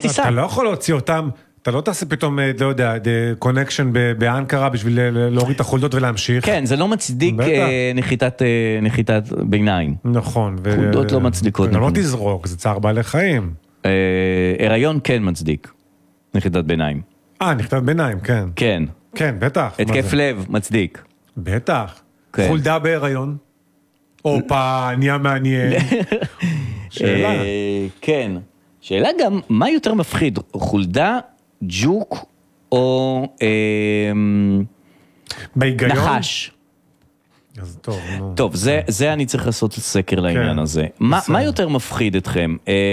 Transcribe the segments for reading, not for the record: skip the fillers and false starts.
תפיסה. אתה לא יכול להוציא אותם, אתה לא תעשה פתאום, לא יודע, קונקשן באנקרה בשביל להוריד את החולדות ולהמשיך. כן, זה לא מצדיק נחיתת ביניים. נכון. חולדות לא מצדיקות. לא תזרוק, זה צער בעלי חיים. הריון כן מצדיק. נחיתת ביניים. נחיתת ביניים, כן. כן. כן, בטח. התקף לב מצדיק. בטח. חולדה בהיריון. אופה, נהיה מעניין. שאלה. כן. שאלה גם, מה יותר מפחיד? חולדה, ג'וק או בהיגיון? נחש? אז טוב, נו. טוב, זה אני צריך לעשות סקר לעניין הזה. מה יותר מפחיד אתכם?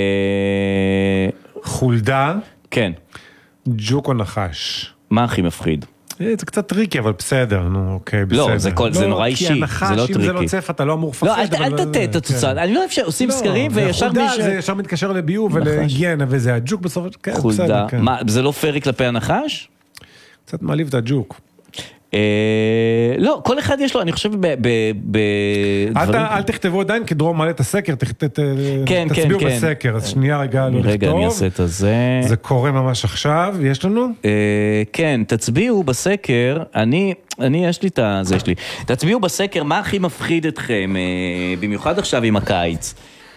חולדה? כן. ג'וק או נחש? מה הכי מפחיד? זה קצת טריקי, אבל בסדר, נו, אוקיי, בסדר. לא, זה נורא אישי, זה לא טריקי. כי הנחש, אם זה לא צף, אתה לא אמור לפחד. לא, אל תטה את התוצאה, אני לא אוהב שעושים סקרים וישר חולדה, זה ישר מתקשר לביוב ולהיגיינה, וזה הג'וק בסוף, כן, בסדר. חולדה, מה, זה לא פרי כלפי הנחש? קצת מעליב את הג'וק. לא, כל אחד יש לו, אני חושב אל תכתבו עדיין, כי דרום מעלה את הסקר, תצביעו בסקר, אז שנייה רגע לא לכתוב. רגע, אני אעשה את זה. זה קורה ממש עכשיו, יש לנו? כן, תצביעו בסקר, יש לי את זה, יש לי. תצביעו בסקר, מה הכי מפחיד אתכם, במיוחד עכשיו עם הקיץ?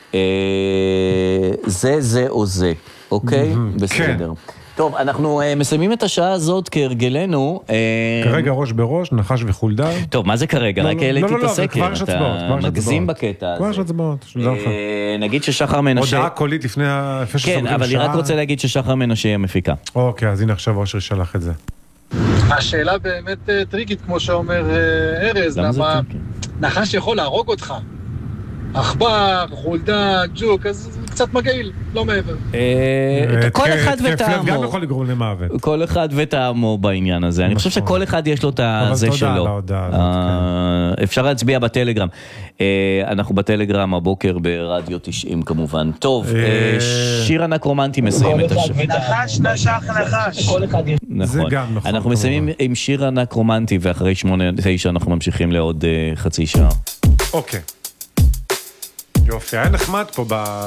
זה או זה, אוקיי? בסדר. טוב, אנחנו מסיימים את השעה הזאת כהרגלנו. כרגע ראש בראש, נחש וחולדה. טוב, מה זה כרגע? רק העליתי את הסקר. כבר יש הצבעות. אתה מגזים בקטע הזה. כבר יש הצבעות. נגיד ששחר מנשה... הודעה קולית לפני שסוגרים שעה. כן, אבל אני רק רוצה להגיד ששחר מנשה היא המפיקה. אוקיי, אז הנה עכשיו אושר שלח את זה. השאלה באמת טריקית, כמו שאומר ארז, למה נחש יכול להרוג אותך. עכבר, חולדה, ג'וק, אז קצת מגעיל, לא מעבר. כל אחד וטעמו. גם יכול לגרום למוות. כל אחד וטעמו בעניין הזה. אני חושב שכל אחד יש לו את זה שלו. אפשר להצביע בטלגרם. אנחנו בטלגרם הבוקר ברדיו 90 כמובן. טוב, שיר ענק רומנטי מסיים את השיר. נחש, נשך, נחש. נכון. אנחנו מסיימים עם שיר ענק רומנטי, ואחרי 8-9 אנחנו ממשיכים לעוד חצי שעה. אוקיי. יופי, היה נחמד פה